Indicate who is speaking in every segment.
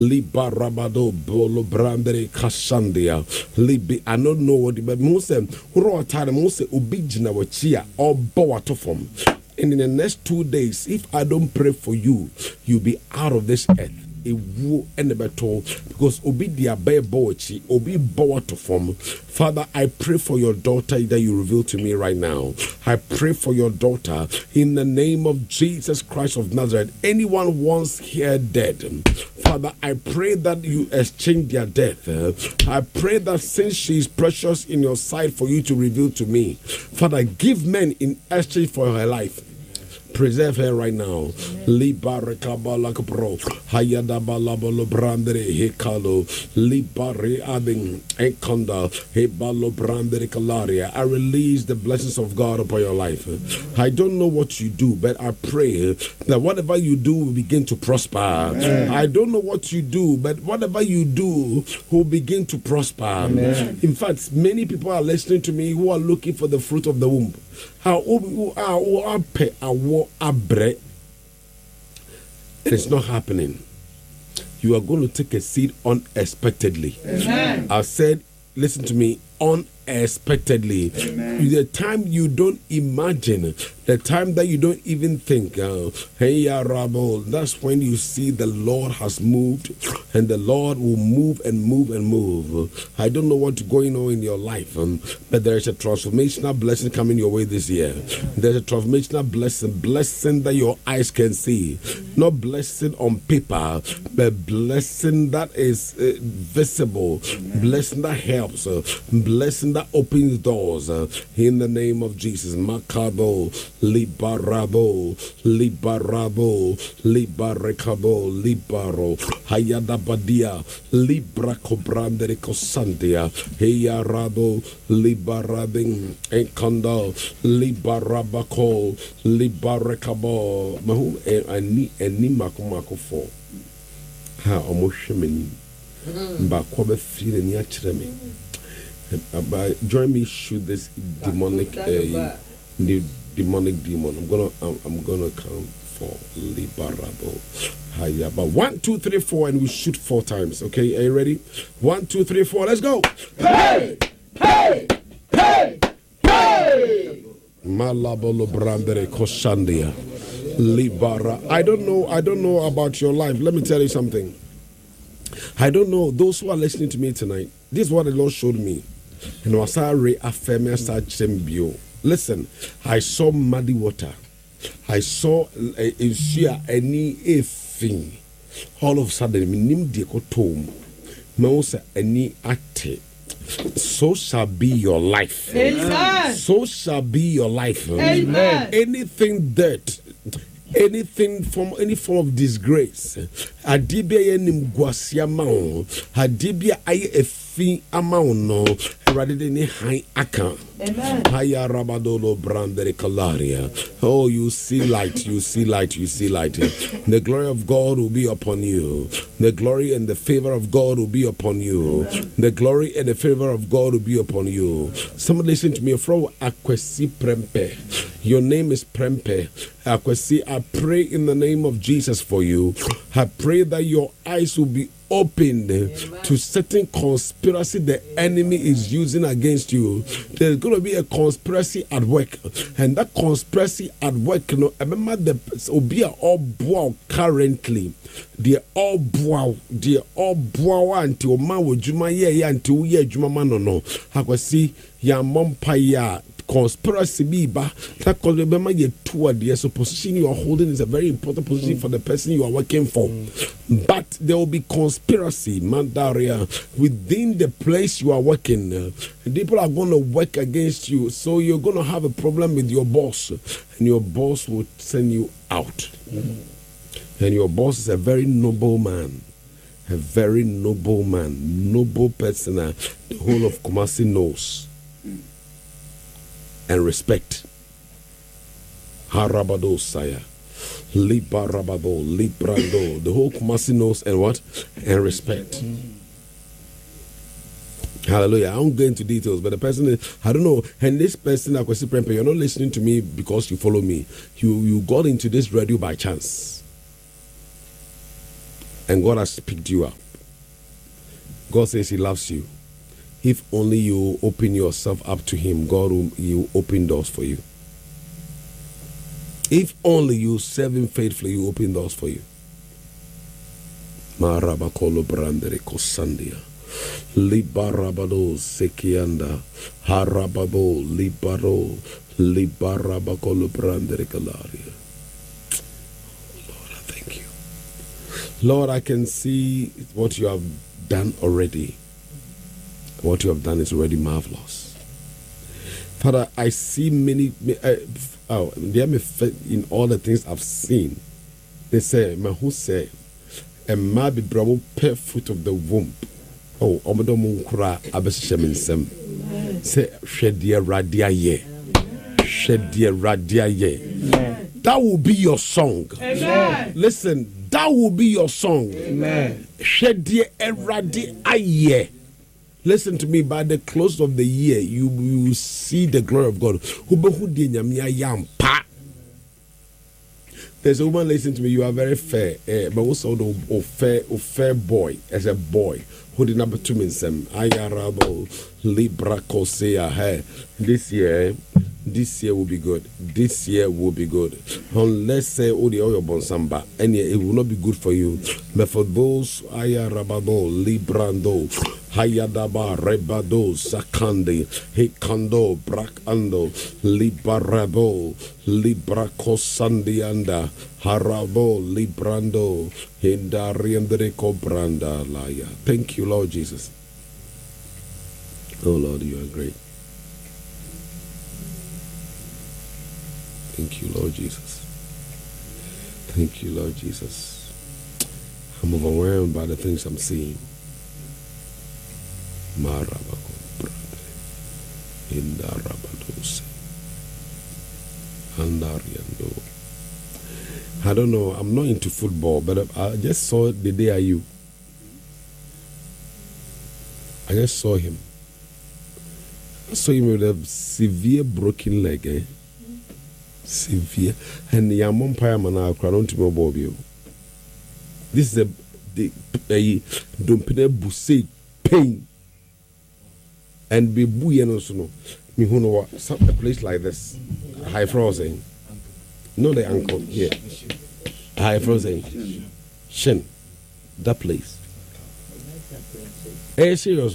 Speaker 1: Libarabado bolo brandere kashandia libi. I don't know what but Mose who time Mose ubijina wachia or bowato from. And in the next 2 days, if I don't pray for you, you'll be out of this earth. It will end battle because obi dia bear bochi obi bowato from. Father, I pray for your daughter that you reveal to me right now. I pray for your daughter in the name of Jesus Christ of Nazareth. Anyone wants here dead, Father, I pray that you exchange their death. I pray that since she is precious in your sight for you to reveal to me, Father, give men in exchange for her life. Preserve her right now. Libare kabala kapro hayada balabolo brandere hekalo libare ading ekonda hebalo brandere kalaria. I release the blessings of God upon your life. I don't know what you do, but I pray that whatever you do will begin to prosper. I don't know what you do, but whatever you do will begin to prosper. In fact, many people are listening to me who are looking for the fruit of the womb. It's not happening. You are going to take a seed unexpectedly. Amen. I said, listen to me, unexpectedly. Amen. The time you don't imagine, the time that you don't even think, hey, Rabo, that's when you see the Lord has moved, and the Lord will move and move and move. I don't know what's going on in your life, but there is a transformational blessing coming your way this year. There's a transformational blessing that your eyes can see. Not blessing on paper, but blessing that is visible, blessing that helps, blessing that opens doors. In the name of Jesus. Makabo, Libarabo, Libarabo, Libarekabo, Libaro, Hayada Badia, Libra Cobrandere Cosandia, Heya Rabo, Libarabing, Enkanda, Libarabako, Libarekabo, Mahu, and Nimakumako for. Ha, Omoshemini, Bakobe feeling Yachiremi. Join me, shoot this demonic demonic demon. I'm gonna count for Libarabo. Hayaba. 1, 2, 3, 4, and we shoot 4 times. Okay, are you ready? 1, 2, 3, 4. Let's go. Hey! Hey! Hey! Hey! Malabolo brandere koshandia. Libara. I don't know about your life. Let me tell you something. I don't know those who are listening to me tonight. This is what the Lord showed me. And was listen, I saw muddy water. I saw any thing. All of a sudden, so shall be your life. Amen. So shall be your life. Amen. Anything that, anything from any form of disgrace, adibia nimguasia mao, adibia aye efi amao no, rather than high aka. Amen. Haya rabadolo brandere kalaria. Oh, you see light, you see light, you see light. The glory of God will be upon you. The glory and the favor of God will be upon you. The glory and the favor of God will be upon you. Somebody listen to me from Akwesi Prempe. Your name is Prempe. Akwesi, I pray in the name of Jesus for you. I pray that your eyes will be opened to certain conspiracy the enemy is using against you. There's going to be a conspiracy at work, and that conspiracy at work, you know, remember the Obia all bow currently. They're all bow until man would juma ye until ye juma man no. I could see ya mom paya. Conspiracy be ba that cause remember you toward the so position you are holding is a very important position for the person you are working for. But there will be conspiracy, mandaria, within the place you are working. People are going to work against you, so you're going to have a problem with your boss, and your boss will send you out. And your boss is a very noble man. A very noble man, noble person. The whole of Kumasi knows. And respect. Harabado Saya. Libarabado, Librando. The whole Kumasi knows and what? And respect. Hallelujah. I won't go into details, but the person is, I don't know. And this person, Akwesi Prempe, you're not listening to me because you follow me. You got into this radio by chance. And God has picked you up. God says He loves you. If only you open yourself up to Him, God will open doors for you. If only you serve Him faithfully, you open doors for you. Marabakolo brandere kosandia. Libarabado sekianda. Harababo libaro. Libarabakolo brandere kalaria. Lord, I thank you. Lord, I can see what you have done already. What you have done is already marvelous. Father, I see many, in all the things I've seen, they say, who say, a man be bravo per foot of the womb. Oh, Omodomo Kura Abeshem say, Shedia Radia ye. Shedia Radia ye. That will be your song. Amen. Listen, that will be your song. Amen. Shedia Radia ye. Listen to me, by the close of the year, you will see the glory of God. There's a woman listening to me, you are very fair, but also a fair boy, as a boy, who did not to me some Ayarabo Libra Kosea. This year will be good. This year will be good. Unless say the oil bonsamba, and it will not be good for you. But for those Ayarabado Librando Hayadaba Rebado Sakandi Hikando Brakando Libarabo Libra Kosandianda Harabo Librando Hindariandreko Branda Laya. Thank you, Lord Jesus. Oh Lord, you are great. Thank you, Lord Jesus. Thank you, Lord Jesus. I'm overwhelmed by the things I'm seeing. I don't know, I'm not into football, but I just saw the day you. I just saw him. I saw him with a severe broken leg, severe. And the umpire man I crown to my Bobby. This is the Dumpine Busse pain. And be buoyant also no. Me who know what a place like this. High frozen. No the ankle here. High frozen. Shin. That place. Serious.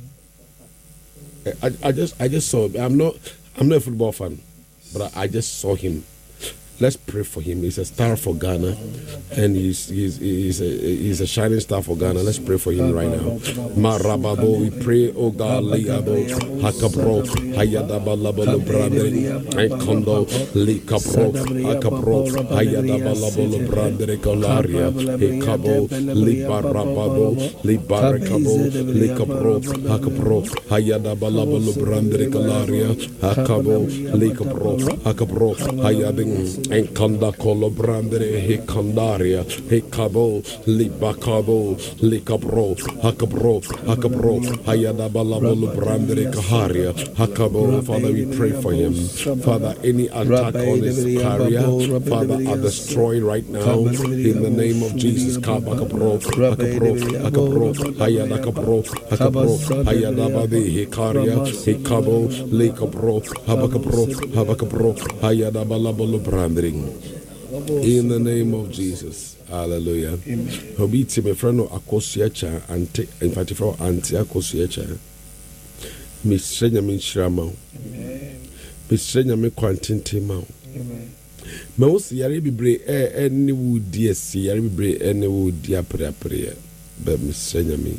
Speaker 1: I just saw I'm not a football fan, but I just saw him. Let's pray for him. He's a star for Ghana, and he's a shining star for Ghana. Let's pray for him right now. Marababo, we pray, oh God, Liado, Hakabro, Hayadabalabolo Brandere, Kondo, Likabro, Hakabro, Hayadabalabolo Brandere Colaria, Hekabo, Libarababo, Libarakabo, Likabro, Hakabro, Hayadabalabolo Brandere Colaria, Hakabo, Likabro, Hakabro, Hayading. En kanda kolo brandere he kandaria he kabo libakabo likabro hakabro hayada balabolo brandere kaharia hakabo. Father, we pray for him. Father, any attack on his career, Father, are destroyed right now in the name of Jesus. Kabakabro hayada kabro hayada badi he karia he kabo likabro habakabro hayada balabolo brandere. In the name of Jesus. Hallelujah. Hobiti me friend akosiacha ante in fact for anti akosiacha. Misrenya me shrama. Misrenya me kwantinte ma. Me wo se yare bibre eni wudi esi yare bibre eni wudi apre be misrenya me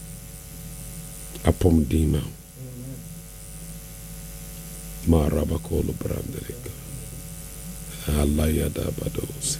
Speaker 1: apom dima. Marabakolo branderika. Alayada Badose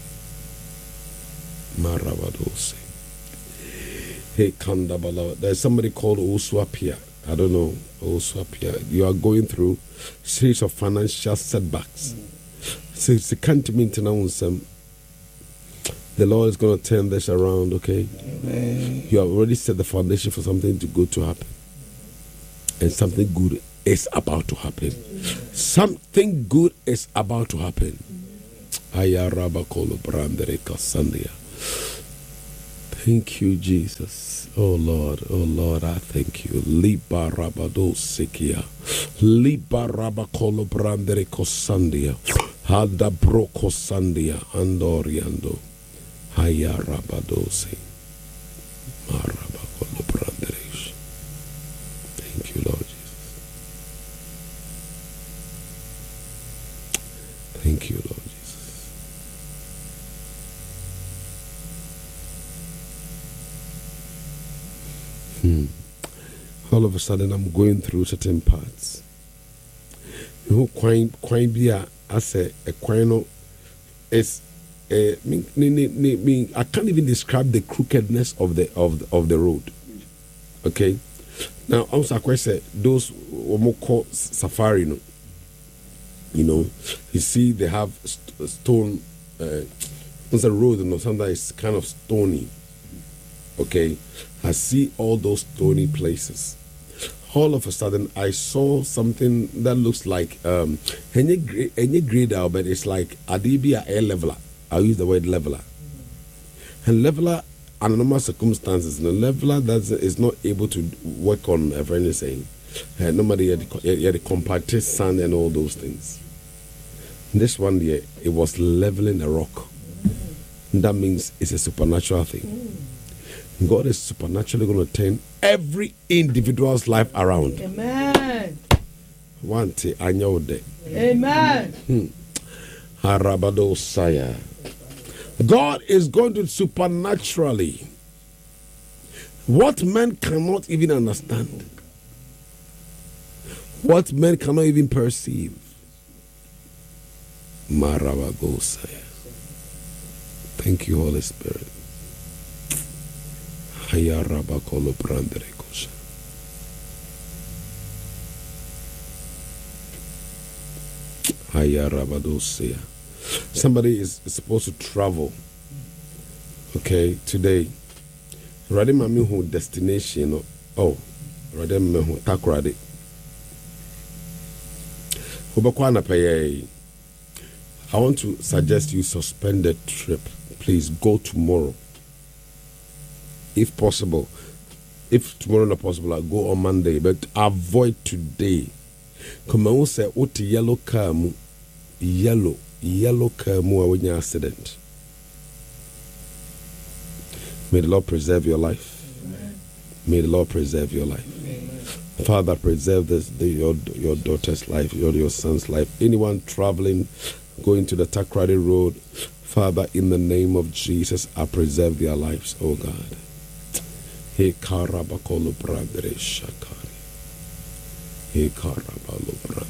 Speaker 1: Maravadose. Hey Kandabala. There's somebody called Oswapia. I don't know. Oswapia. You are going through series of financial setbacks. So it's a can't mean to know some. The Lord is going to turn this around, okay? Amen. You have already set the foundation for something good to happen. And something good is about to happen. Something good is about to happen. Ayarabakolo brandere kasandia. Thank you, Jesus. Oh Lord, I thank you. Liba rabado sikia. Liba rabakolo brandere kosandia. Hada broko sandia. Andoriando. Haya rabado se. Marabakolo branderesh. Thank you, Lord Jesus. Thank you, Lord Jesus. All of a sudden, I'm going through certain parts. You know, quite be a quino is I can't even describe the crookedness of the road. Okay, now also I say those call safari, you know, you see they have stone. It's a road, sometimes it's kind of stony. Okay, I see all those stony places. All of a sudden, I saw something that looks like any grade out, but it's like Adibia air leveler. I'll use the word leveler. And leveler, under normal circumstances, the leveler that is not able to work on anything. Normally, had the compacted sand and all those things. This one there, it was leveling a rock. That means it's a supernatural thing. God is supernaturally going to turn every individual's life around.
Speaker 2: Amen.
Speaker 1: One day, I know that.
Speaker 2: Amen.
Speaker 1: Harabado Saya. God is going to supernaturally, what men cannot even understand, what men cannot even perceive. Marabago Saya. Thank you, Holy Spirit. Hayarabakolo branderekosha. Hayarabadosia. Somebody is supposed to travel. Okay, today. Rade mami hu destination. Oh, rade mami hu takrade. Ubakwana paye. I want to suggest you suspend the trip. Please go tomorrow. If possible. If tomorrow not possible, I'll go on Monday. But avoid today. Come on, say, what yellow car mu? Yellow car mu when you accident. May the Lord preserve your life. Amen. May the Lord preserve your life. Amen. Father, preserve your daughter's life, your son's life. Anyone traveling, going to the Takrady Road, Father, in the name of Jesus, I preserve their lives, oh God. He karabakolo brandere shakari. He karabalo brandere.